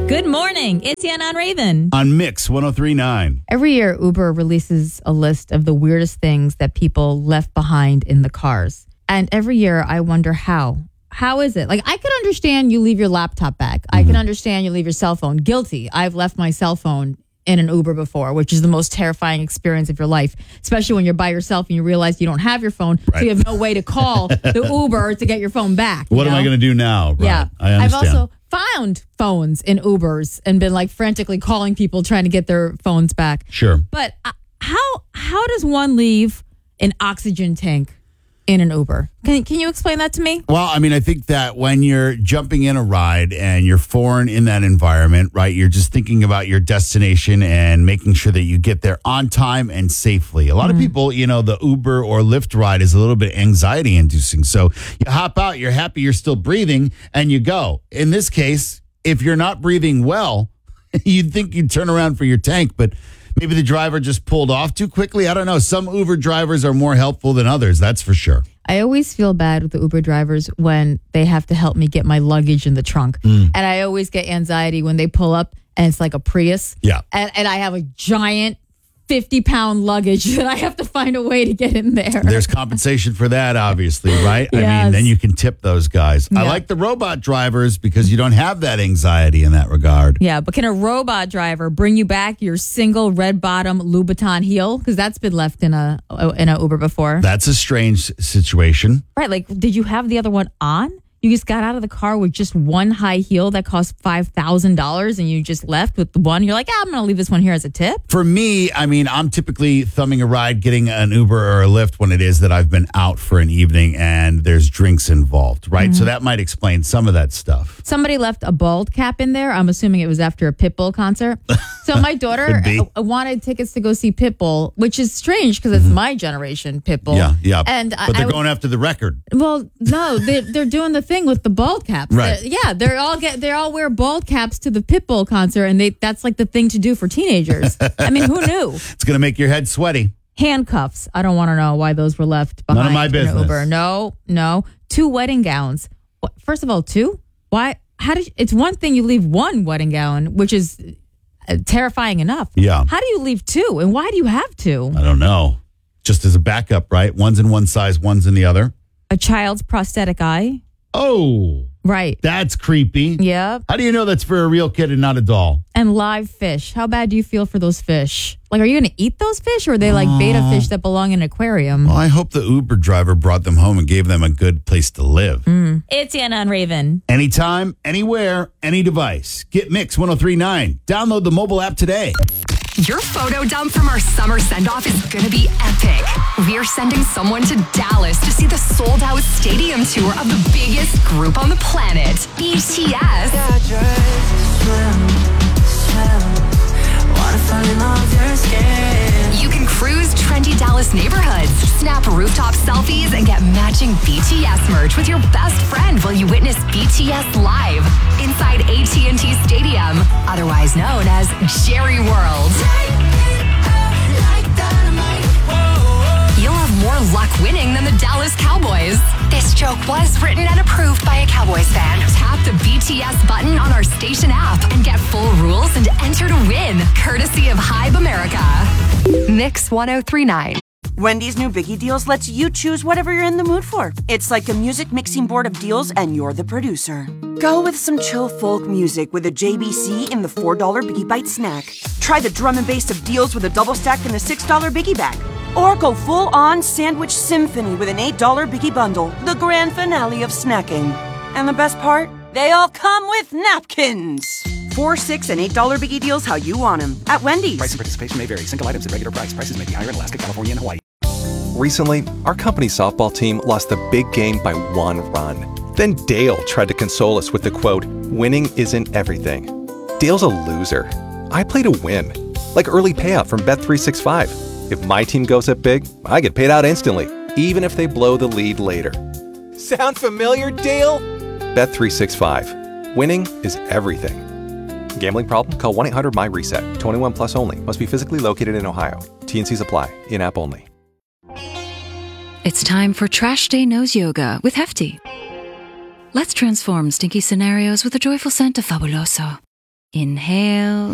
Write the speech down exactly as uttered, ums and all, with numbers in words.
Good morning. It's Yana on Raven. On Mix one oh three point nine. Every year, Uber releases a list of the weirdest things that people left behind in the cars. And every year, I wonder how. How is it? Like, I could understand you leave your laptop back. Mm-hmm. I can understand you leave your cell phone. Guilty. I've left my cell phone in an Uber before, which is the most terrifying experience of your life, especially when you're by yourself and you realize you don't have your phone, right. So you have no way to call the Uber to get your phone back. What know? am I going to do now? Right. Yeah. I understand. I've also found phones in Ubers and been like frantically calling people trying to get their phones back. Sure. But uh, how how does one leave an oxygen tank in an Uber? Can can you explain that to me? Well, I mean, I think that when you're jumping in a ride and you're foreign in that environment, right, you're just thinking about your destination and making sure that you get there on time and safely. A lot mm-hmm. of people, you know, the Uber or Lyft ride is a little bit anxiety inducing. So you hop out, you're happy you're still breathing, and you go. In this case, if you're not breathing well, you'd think you'd turn around for your tank, but maybe the driver just pulled off too quickly. I don't know. Some Uber drivers are more helpful than others. That's for sure. I always feel bad with the Uber drivers when they have to help me get my luggage in the trunk. Mm. And I always get anxiety when they pull up and it's like a Prius. Yeah. And, and I have a giant fifty pound luggage that I have to find a way to get in there. There's compensation for that, obviously, right? Yes. I mean, then you can tip those guys. Yeah. I like the robot drivers because you don't have that anxiety in that regard. Yeah, but can a robot driver bring you back your single red bottom Louboutin heel? Because that's been left in a in a Uber before. That's a strange situation. Right, like, did you have the other one on? You just got out of the car with just one high heel that cost five thousand dollars and you just left with the one. You're like, ah, I'm going to leave this one here as a tip. For me, I mean, I'm typically thumbing a ride, getting an Uber or a Lyft when it is that I've been out for an evening and there's drinks involved, right? Mm-hmm. So that might explain some of that stuff. Somebody left a bald cap in there. I'm assuming it was after a Pitbull concert. So my daughter wanted tickets to go see Pitbull, which is strange because it's mm-hmm. my generation Pitbull. Yeah, yeah. And but they're I, going after the record. Well, no, they're, they're doing the thing with the bald caps. Right. They're, yeah, they're all get they all wear bald caps to the Pitbull concert, and they that's like the thing to do for teenagers. I mean, who knew? It's going to make your head sweaty. Handcuffs. I don't want to know why those were left behind. None of my business. In an Uber. No, no. Two wedding gowns. What, first of all, two? Why? How did? You, it's one thing you leave one wedding gown, which is uh, terrifying enough. Yeah. How do you leave two, and why do you have two? I don't know. Just as a backup, right? One's in one size, one's in the other. A child's prosthetic eye. Oh, right. That's creepy. Yeah. How do you know that's for a real kid and not a doll? And live fish. How bad do you feel for those fish? Like, are you going to eat those fish, or are they like uh, beta fish that belong in an aquarium? Well, I hope the Uber driver brought them home and gave them a good place to live. Mm. It's Yana on Raven. Anytime, anywhere, any device. Get Mix one oh three point nine. Download the mobile app today. Your photo dump from our summer send-off is going to be epic. We're sending someone to Dallas to see the sold-out stadium tour of the biggest group on the planet, B T S. You can cruise trendy Dallas neighborhoods, snap rooftop selfies, and get matching B T S merch with your best friend while you witness B T S live inside A T and T Stadium, otherwise known as Jerry World. You'll have more luck winning than the Dallas Cowboys. This joke was written and approved by a Cowboys fan. Tap the B T S button on our station app and get full rules and enter to win, courtesy of Hybe America. Mix one oh three point nine. Wendy's new Biggie Deals lets you choose whatever you're in the mood for. It's like a music mixing board of deals, and you're the producer. Go with some chill folk music with a J B C in the four dollar Biggie Bite snack. Try the drum and bass of deals with a double stack in the six dollar Biggie Bag. Or go full-on sandwich symphony with an eight dollar Biggie Bundle, the grand finale of snacking. And the best part? They all come with napkins. Four, six, and eight dollar Biggie Deals how you want them at Wendy's. Price and participation may vary. Single items at regular price. Prices may be higher in Alaska, California, and Hawaii. Recently, our company softball team lost the big game by one run. Then Dale tried to console us with the quote, "Winning isn't everything." Dale's a loser. I play to win. Like early payout from Bet three sixty-five. If my team goes up big, I get paid out instantly, even if they blow the lead later. Sound familiar, Dale? Bet three sixty-five. Winning is everything. Gambling problem? Call one eight hundred M Y reset. twenty-one plus only. Must be physically located in Ohio. T and Cs apply. In-app only. It's time for Trash Day Nose Yoga with Hefty. Let's transform stinky scenarios with a joyful scent of Fabuloso. Inhale.